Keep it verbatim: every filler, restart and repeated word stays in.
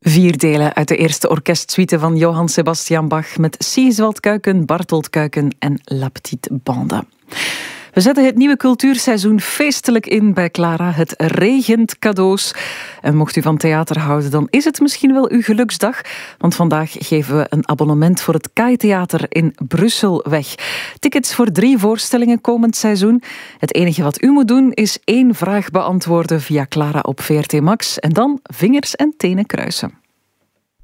Vier delen uit de eerste orkestsuite van Johann Sebastian Bach met Sigiswald Kuiken, Bartold Kuiken en La Petite Bande. We zetten het nieuwe cultuurseizoen feestelijk in bij Clara. Het regent cadeaus. En mocht u van theater houden, dan is het misschien wel uw geluksdag. Want vandaag geven we een abonnement voor het K A I Theater in Brussel weg. Tickets voor drie voorstellingen komend seizoen. Het enige wat u moet doen is één vraag beantwoorden via Clara op V R T Max. En dan vingers en tenen kruisen.